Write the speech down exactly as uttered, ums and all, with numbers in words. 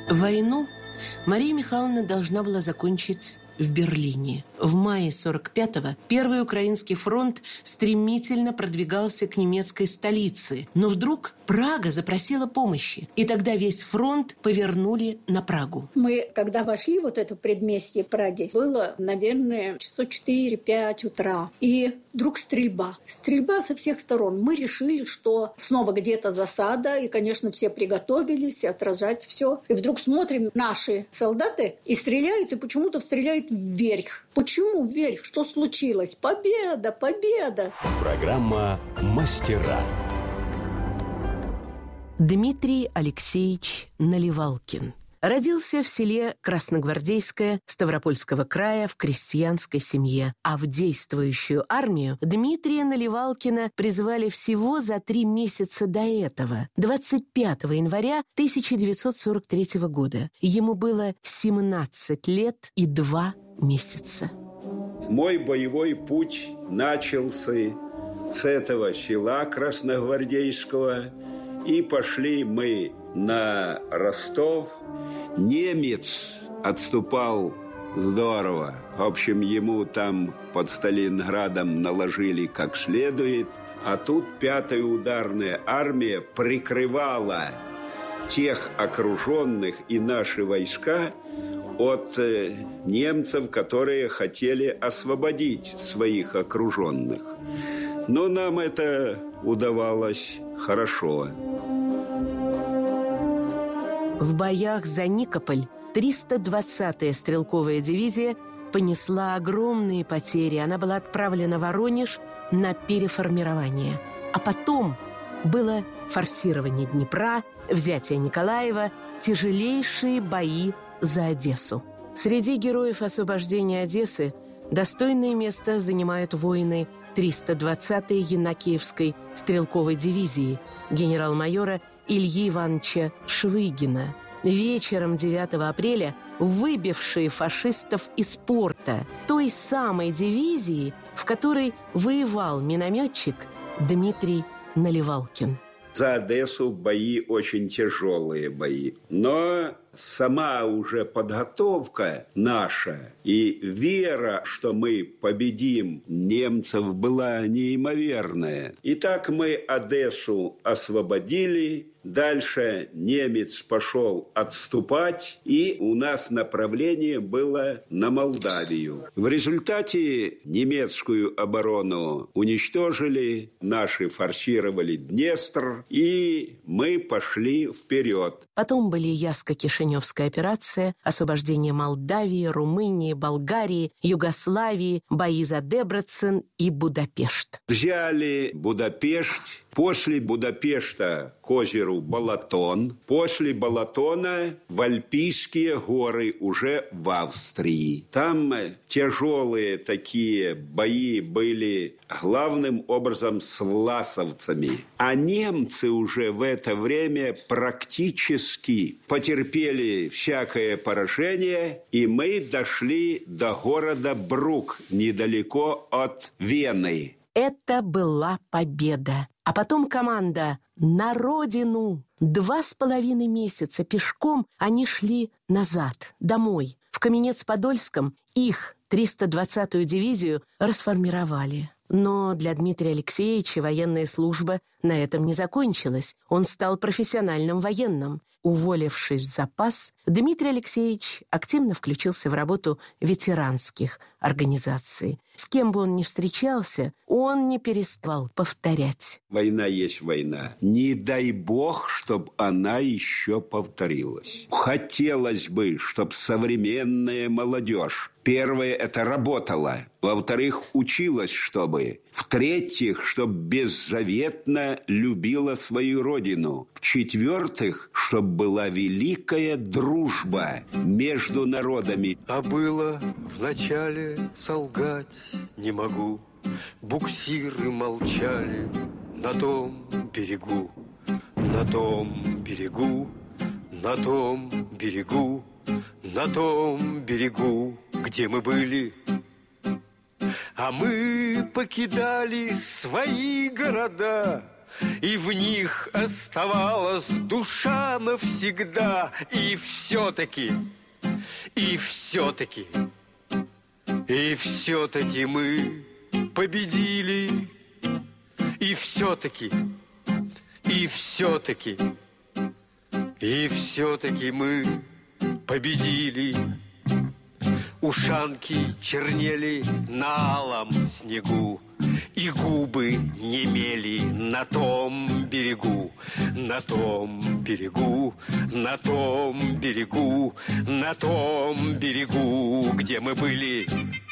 Войну Мария Михайловна должна была закончить в Берлине. В мае сорок пятого Первый Украинский фронт стремительно продвигался к немецкой столице. Но вдруг Прага запросила помощи. И тогда весь фронт повернули на Прагу. Мы, когда вошли в вот это предместье Праги, было, наверное, часов четыре-пять утра. И вдруг стрельба. Стрельба со всех сторон. Мы решили, что снова где-то засада. И, конечно, все приготовились отражать все. И вдруг смотрим, наши солдаты и стреляют, и почему-то стреляют вверх. Почему вверх? Что случилось? Победа, победа! Программа «Мастера». Дмитрий Алексеевич Наливалкин родился в селе Красногвардейское Ставропольского края в крестьянской семье, а в действующую армию Дмитрия Наливалкина призвали всего за три месяца до этого, двадцать пятого января тысяча девятьсот сорок третьего года. Ему было семнадцать лет и два месяца. Мой боевой путь начался с этого села Красногвардейского, и пошли мы на Ростов. Немец отступал здорово. В общем, ему там под Сталинградом наложили как следует. А тут пятая ударная армия прикрывала тех окруженных и наши войска от э, немцев, которые хотели освободить своих окруженных. Но нам это удавалось хорошо. В боях за Никополь триста двадцатая стрелковая дивизия понесла огромные потери. Она была отправлена в Воронеж на переформирование. А потом было форсирование Днепра, взятие Николаева, тяжелейшие бои за Одессу. Среди героев освобождения Одессы достойное место занимают воины триста двадцатой Янакиевской стрелковой дивизии генерал-майора Ильи Ивановича Швыгина, вечером девятого апреля выбившие фашистов из порта, той самой дивизии, в которой воевал минометчик Дмитрий Наливалкин. За Одессу бои очень тяжелые бои. Но сама уже подготовка наша и вера, что мы победим немцев, была неимоверная. И так мы Одессу освободили. Дальше немец пошел отступать, и у нас направление было на Молдавию. В результате немецкую оборону уничтожили, наши форсировали Днестр, и мы пошли вперед. Потом были Яско-Кишиневская операция, освобождение Молдавии, Румынии, Болгарии, Югославии, бои за Дебрецен и Будапешт. Взяли Будапешт. После Будапешта к озеру Балатон. После Балатона в Альпийские горы уже в Австрии. Там тяжелые такие бои были главным образом с власовцами. А немцы уже в это время практически потерпели всякое поражение, и мы дошли до города Брук, недалеко от Вены. Это была победа. А потом команда «На родину». Два с половиной месяца пешком они шли назад, домой. В Каменец-Подольском их триста двадцатую дивизию расформировали. Но для Дмитрия Алексеевича военная служба на этом не закончилась. Он стал профессиональным военным. Уволившись в запас, Дмитрий Алексеевич активно включился в работу ветеранских организаций. С кем бы он ни встречался, он не переставал повторять: война есть война. Не дай бог, чтобы она еще повторилась. Хотелось бы, чтобы современная молодежь, первое, это работала. Во-вторых, училась, чтобы. В-третьих, чтобы беззаветно любила свою родину. В-четвертых, чтобы была великая дружба между народами. А было вначале солгать не могу. Буксиры молчали на том берегу, на том берегу, на том берегу, на том берегу, где мы были. А мы покидали свои города, и в них оставалась душа навсегда. И все-таки, и все-таки, и все-таки мы победили. И все-таки, и все-таки, и все-таки мы победили. Ушанки чернели на алом снегу, и губы немели на том берегу, на том берегу, на том берегу, на том берегу, где мы были